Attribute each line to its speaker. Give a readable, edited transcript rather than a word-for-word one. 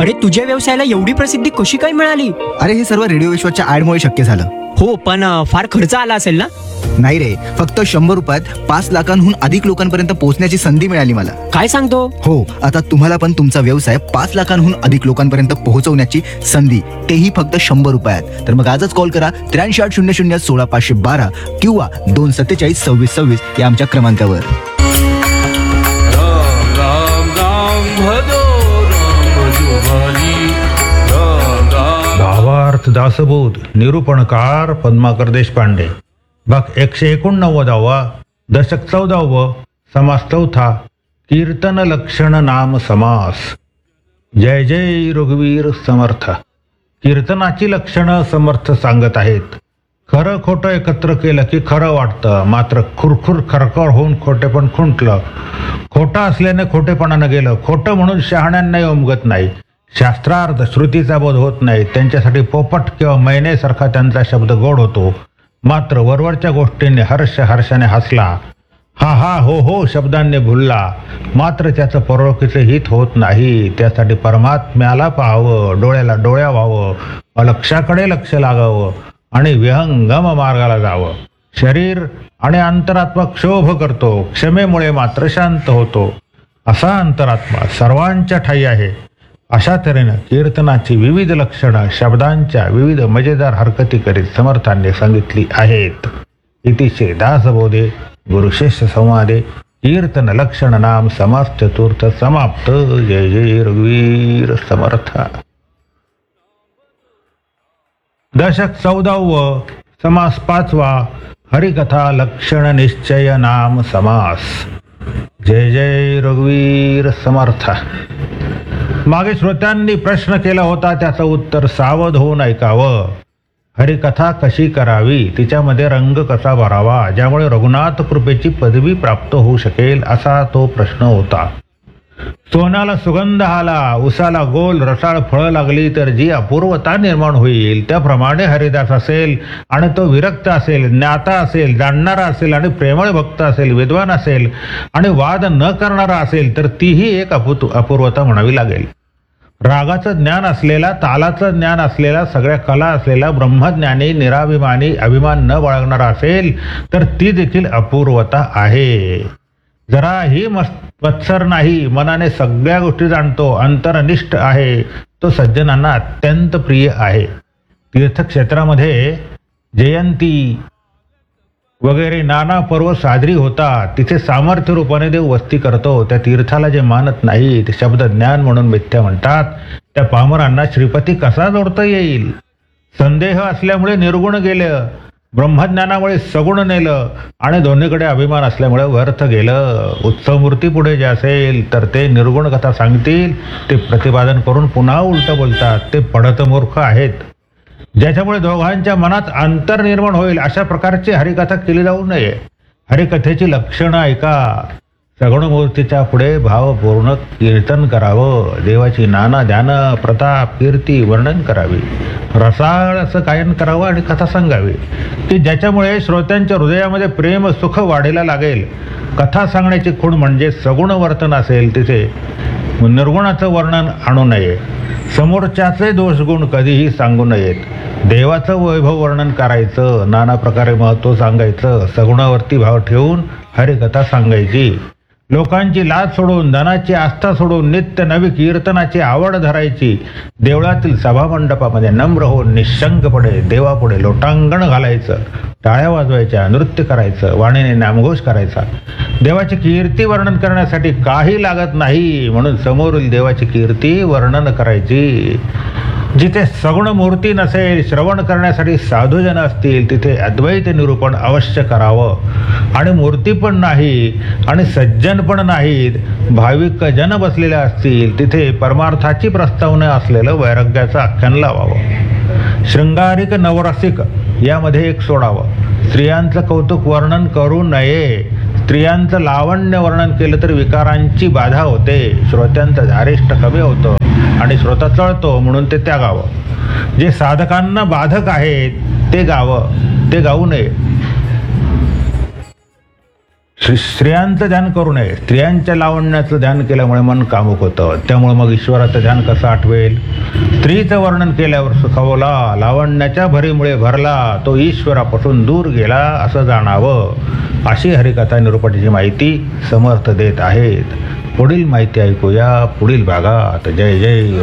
Speaker 1: अरे तुझ्या व्यवसायाला एवढी प्रसिद्धी कशी काय मिळाली?
Speaker 2: अरे हे सर्व रेडिओ विश्वाच्या ऍडमुळे शक्य झालं.
Speaker 1: हो, पण फार खर्च आला असेल ना?
Speaker 2: नाही रे, फक्त 100 रुपयात 5 लाखांहून अधिक लोकांपर्यंत पोहोचण्याची संधी मिळाली मला.
Speaker 1: काय सांगतो?
Speaker 2: हो, आता तुम्हाला पण तुमचा व्यवसाय 5 लाखांहून अधिक लोकांपर्यंत पोहोचवण्याची संधी, तेही फक्त 100 रुपयात. तर मग आजच कॉल करा 8300016512 किंवा 2472626 या आमच्या क्रमांकावर.
Speaker 3: राम राम राम भजो राम भजो भाली राम राम.
Speaker 4: भावार्थ दासबोध निरूपणकार पद्माकर देशपांडे. भाग 189, दशक 14, समास 4, कीर्तन लक्षण नाम समास. जय जय रघुवीर समर्थ. कीर्तनाची लक्षणं समर्थ सांगत आहेत. खरं खोटं एकत्र केलं की खरं वाटतं, मात्र खुरखुर खरखर होऊन खोटेपण खुंटलं. खोटं असल्याने खोटेपणानं गेलं. खोटं म्हणून शहाण्यांनाही उमगत नाही. शास्त्रार्थ श्रुतीचा बोध होत नाही. त्यांच्यासाठी पोपट किंवा मैनेसारखा त्यांचा शब्द गोड होतो. मात्र वरवरच्या गोष्टींनी हर्षाने हसला, हा हा हो हो शब्दांनी भुलला, मात्र त्याचं परलोकीचे हित होत नाही. त्यासाठी परमात्म्याला पाहावं, डोळ्याला डोळ्या व्हावं, अलक्षाकडे लक्ष लागावं आणि विहंगम मार्गाला जावं. शरीर आणि अंतरात्मा क्षोभ करतो, क्षमेमुळे मात्र शांत होतो. असा अंतरात्मा सर्वांच्या ठायी आहे. अशा तऱ्हेनं कीर्तनाची विविध लक्षणं शब्दांच्या विविध मजेदार हरकती करीत समर्थांनी सांगितली आहेत. इतिश्री दासबोधे गुरुशिष्य संवादे कीर्तन लक्षण नाम समास चतुर्थ समाप्त. जय जय रघुवीर समर्थ. दशक 14, समास 5, हरिकथा लक्षण निश्चय नाम समास. जय जय रघुवीर समर्थ. मागे श्रोत्यांनी प्रश्न केला होता, त्याचं उत्तर सावध होऊन ऐकावं. हरिकथा कशी करावी, तिच्यामध्ये रंग कसा भरावा, ज्यामुळे रघुनाथ कृपेची पदवी प्राप्त होऊ शकेल, असा तो प्रश्न होता. सोन्याला सुगंध आला, उसाला गोल रसाळ फळं लागली तर जी अपूर्वता निर्माण होईल, त्याप्रमाणे हरिदास असेल आणि तो विरक्त असेल, ज्ञाता असेल, जाणणारा असेल आणि प्रेमळ भक्त असेल, विद्वान असेल आणि वाद न करणारा असेल, तर तीही एक अपूर्वता म्हणावी लागेल. रागाचं ज्ञान असलेला, तालाचं ज्ञान असलेला, सगळ्या कला असलेला, ब्रह्मज्ञानी, निराभिमानी, अभिमान न बाळगणारा असेल, तर ती देखील अपूर्वता आहे. जराही मत्सर नाही, मनाने सगळ्या गोष्टी जाणतो, अंतरनिष्ठ आहे, तो सज्जनांना अत्यंत प्रिय आहे. तीर्थक्षेत्रामध्ये जयंती वगैरे नाना पर्व साजरी होतात. तिथे सामर्थ्य रूपाने देव वस्ती करतो. त्या तीर्थाला जे मानत नाही ते शब्द ज्ञान म्हणून मिथ्या म्हणतात. त्या पामरांना श्रीपती कसा जोडता येईल? संदेह असल्यामुळे निर्गुण गेलं, ब्रह्मज्ञानामुळे सगुण नेलं आणि दोन्हीकडे अभिमान असल्यामुळे व्यर्थ गेलं. उत्सवमूर्ती पुढे जे असेल तर ते निर्गुण कथा सांगतील, ते प्रतिपादन करून पुन्हा उलट बोलतात. ते पढत मूर्ख आहेत. ज्याच्यामुळे दोघांच्या मनात अंतर निर्माण होईल अशा प्रकारची हरिकथा केली जाऊ नये. हरिकथेची लक्षणं ऐका. सगुण मूर्तीच्या पुढे भावपूर्ण कीर्तन करावं. देवाची नाना ध्यान, प्रताप, कीर्ती वर्णन करावी. रसाळ असं गायन करावं आणि कथा सांगावी की ज्याच्यामुळे श्रोत्यांच्या हृदयामध्ये प्रेम सुख वाढीला लागेल. कथा सांगण्याची खूण म्हणजे सगुण वर्तन असेल तिथे निर्गुणाचं वर्णन आणू नये. समोरच्याचे दोषगुण कधीही सांगू नयेत. देवाचं वैभव वर्णन करायचं, नाना प्रकारे महत्त्व सांगायचं, सगुणावरती भाव ठेवून हरिकथा सांगायची. लोकांची लाज सोडून, धनाची आस्था सोडून नित्य नवी कीर्तनाची आवड धरायची. देवळातील सभामंडपामध्ये नम्र होऊन निशंकपणे देवापुढे लोटांगण घालायचं, टाळ्या वाजवायच्या, नृत्य करायचं, वाणीने नामघोष करायचा. देवाची कीर्ती वर्णन करण्यासाठी काही लागत नाही म्हणून समोरील देवाची कीर्ती वर्णन करायची. जिथे सगुण मूर्ती नसेल, श्रवण करण्यासाठी साधूजन असतील, तिथे अद्वैत निरूपण अवश्य करावं. आणि मूर्ती पण नाही आणि सज्जन पण नाहीत, भाविक जन बसलेले असतील, तिथे परमार्थाची प्रस्तावना असलेलं वैराग्याचं आख्यान लावावं. शृंगारिक नवरसिक यामध्ये एक सोडावं. स्त्रियांचं कौतुक वर्णन करू नये. स्त्रियांचं लावण्य वर्णन केलं तर विकारांची बाधा होते, श्रोत्यांचं धारिष्ठ कमी होतं आणि श्रोता चळतो, म्हणून ते त्यागावं. जे साधकांना बाधक आहेत ते गावं, ते गाऊ नये. स्त्रियांचं ध्यान करू नये. स्त्रियांच्या लावण्याचं ध्यान केल्यामुळे मन कामुक होतं. त्यामुळे मग ईश्वराचं ध्यान कसं आठवेल? स्त्रीचं वर्णन केल्यावर सुखावला, लावण्याच्या भरीमुळे भरला, तो ईश्वरापासून दूर गेला असं जाणावं. अशी हरिकथा निरूपणाची माहिती समर्थ देत आहेत. पुढील माहिती ऐकूया पुढील भागात. जय जय